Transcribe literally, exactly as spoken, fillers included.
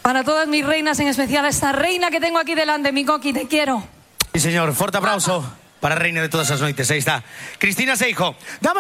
Para todas mis reinas, en especial a esta reina que tengo aquí delante, mi Coqui, te quiero. Sí, señor. Forte aplauso para a reina de todas as noites. Aí está. Cristina Seijo.